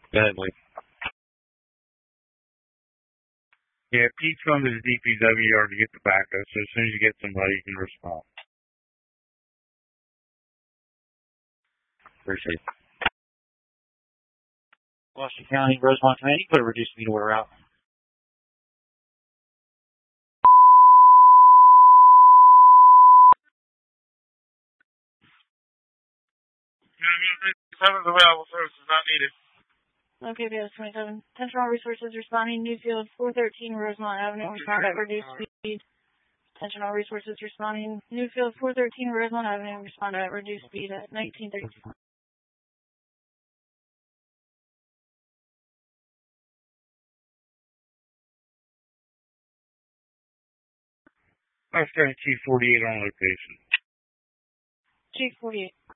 Deadly. Yeah, Pete's going to the DPW yard to get the backhoe, so as soon as you get somebody, you can respond. Appreciate it. Washington County, Rosemont County, put a reduced speed order out. Available services not needed. Okay, BS 27. Attention all resources responding. Newfield 413 Rosemont Avenue. Respond at reduced speed. Attention all resources responding. Newfield 413 Rosemont Avenue. Respond at reduced speed at 1932. 530 Chief 48 on location. Chief 48.